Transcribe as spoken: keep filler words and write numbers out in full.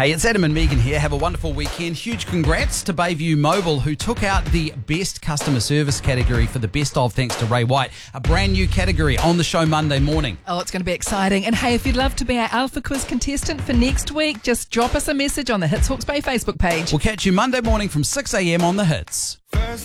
Hey, it's Adam and Megan here. Have a wonderful weekend. Huge congrats to Bayview Mobile, who took out the Best Customer Service category for the Best Of, thanks to Ray White. A brand new category on the show Monday morning. Oh, it's going to be exciting. And hey, if you'd love to be our Alpha Quiz contestant for next week, just drop us a message on the Hits Hawke's Bay Facebook page. We'll catch you Monday morning from six a.m. on The Hits.